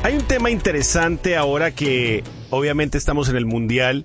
Hay un tema interesante ahora que obviamente estamos en el Mundial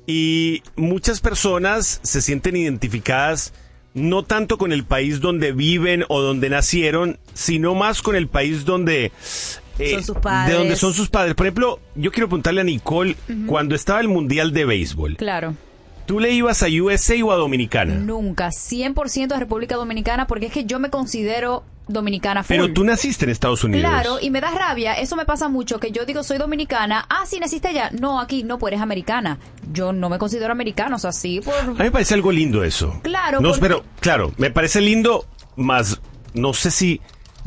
y muchas personas se sienten identificadas no tanto con el país donde viven o donde nacieron, sino más con el país donde son sus padres. De donde son sus padres. Por ejemplo, yo quiero preguntarle a Nicole, cuando estaba el Mundial de Béisbol, Claro. ¿tú le ibas a USA o a Dominicana? Nunca, 100% a República Dominicana, porque es que yo me considero dominicana full. Pero tú naciste en Estados Unidos. Claro, y me da rabia, eso me pasa mucho, que yo digo soy dominicana, sí, naciste allá, no, aquí, no, pues eres americana. Yo no me considero americana, o sea, sí, por... A mí me parece algo lindo eso. Claro, no, porque... pero, claro, me parece lindo, más no sé.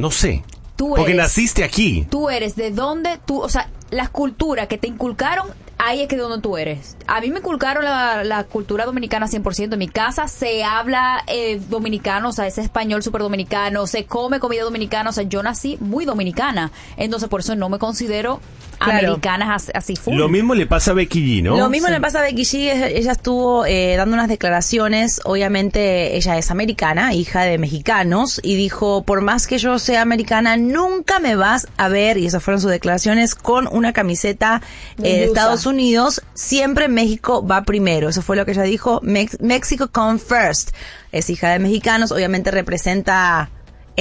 Porque naciste aquí. Tú eres de donde tú, o sea, las culturas que te inculcaron, ahí es que de donde tú eres. A mí me inculcaron la cultura dominicana 100%. En mi casa se habla dominicano, o sea, es español súper dominicano, se come comida dominicana, o sea, yo nací muy dominicana. Entonces, por eso no me considero americana así full. Lo mismo le pasa a Becky G, ¿no? Lo mismo le pasa a Becky G. Ella estuvo dando unas declaraciones. Obviamente ella es americana, hija de mexicanos, y dijo, por más que yo sea americana, nunca me vas a ver, y esas fueron sus declaraciones, con una camiseta de Estados Unidos. Siempre México va primero. Eso fue lo que ella dijo. Mexico come first. Es hija de mexicanos, obviamente representa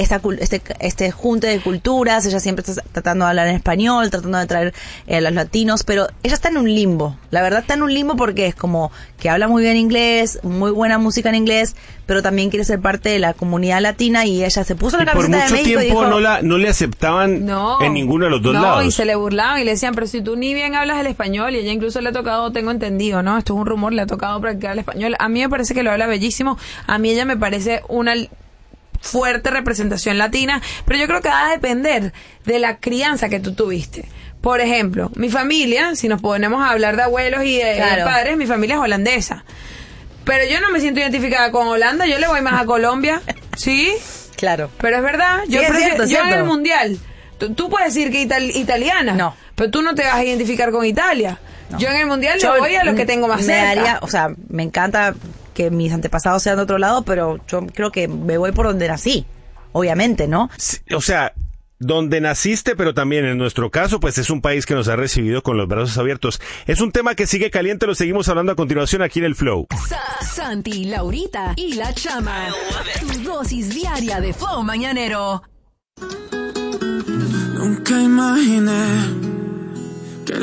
este junte de culturas. Ella siempre está tratando de hablar en español, tratando de traer a los latinos, pero ella está en un limbo. La verdad está en un limbo porque es como que habla muy bien inglés, muy buena música en inglés, pero también quiere ser parte de la comunidad latina, y ella se puso la camiseta de México. Por mucho tiempo y dijo, no le aceptaban en ninguno de los dos lados. Y se le burlaban y le decían, pero si tú ni bien hablas el español, y ella incluso le ha tocado, tengo entendido, ¿no? Esto es un rumor, le ha tocado practicar el español. A mí me parece que lo habla bellísimo. A mí ella me parece una fuerte representación latina, pero yo creo que va a depender de la crianza que tú tuviste. Por ejemplo, mi familia, si nos ponemos a hablar de abuelos y de padres, mi familia es holandesa. Pero yo no me siento identificada con Holanda, yo le voy más a Colombia. ¿Sí? Claro. Pero es verdad, yo en el Mundial, tú puedes decir que italiana, no, pero tú no te vas a identificar con Italia. No. Yo en el Mundial le voy a los que tengo más cerca. O sea, me encanta que mis antepasados sean de otro lado, pero yo creo que me voy por donde nací, obviamente, ¿no? Sí, o sea, donde naciste, pero también en nuestro caso, pues es un país que nos ha recibido con los brazos abiertos. Es un tema que sigue caliente, lo seguimos hablando a continuación aquí en el Flow. Santi, Laurita y La Chama, tu dosis diaria de Flow mañanero. Nunca imaginé